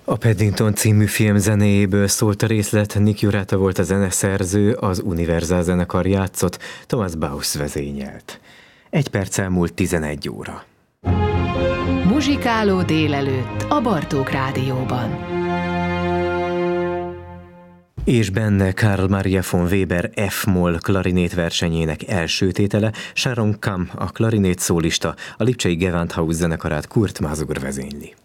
A Paddington című film zenéjéből szólt a részlet, Nick Jurata volt a zeneszerző, az Universal zenekar játszott, Thomas Bausz vezényelt. 1 perc elmúlt 11 óra. Muzsikáló délelőtt a Bartók Rádióban. És benne Karl Maria von Weber F-moll klarinétversenyének első tétele, Sharon Kam a klarinét szólista, a lipcsei Gewandhaus zenekarát Kurt Masur vezényli.